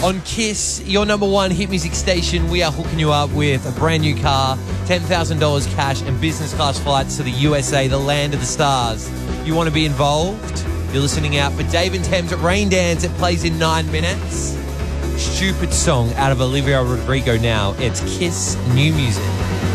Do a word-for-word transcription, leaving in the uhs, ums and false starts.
On Kiss, your number one hit music station, we are hooking you up with a brand new car, ten thousand dollars cash and business class flights to the U S A, the land of the stars. You want to be involved? You're listening out for Dave and Thames at Rain Dance. It plays in nine minutes. Stupid song out of Olivia Rodrigo now. It's Kiss New Music.